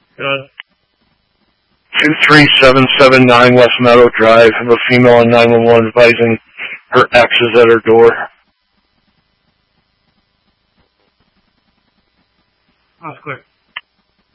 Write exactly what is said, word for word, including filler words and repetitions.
Uh, two three seven seven nine West Meadow Drive. I have a female on nine one one advising her ex is at her door. That's quick.